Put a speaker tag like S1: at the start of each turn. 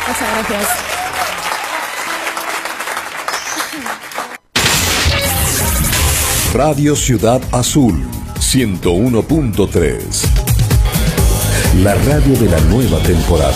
S1: Muchas gracias.
S2: Radio Ciudad Azul 101.3. La radio de la nueva temporada.